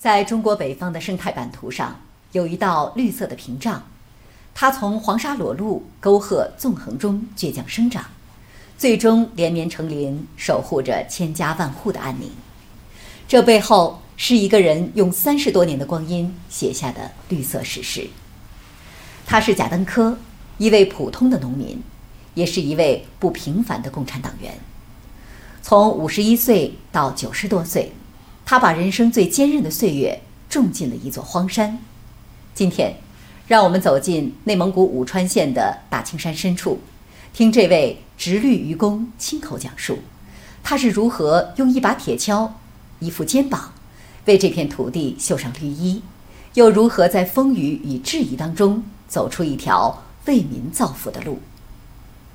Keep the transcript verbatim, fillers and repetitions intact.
在中国北方的生态版图上，有一道绿色的屏障，它从黄沙裸露、沟壑纵横中倔强生长，最终连绵成林，守护着千家万户的安宁。这背后是一个人用三十多年的光阴写下的绿色史诗。他是贾登科，一位普通的农民，也是一位不平凡的共产党员。从五十一岁到九十多岁，他把人生最坚韧的岁月种进了一座荒山。今天，让我们走进内蒙古武川县的大青山深处，听这位直绿愚公亲口讲述，他是如何用一把铁锹、一副肩膀，为这片土地绣上绿衣，又如何在风雨与质疑当中走出一条为民造福的路。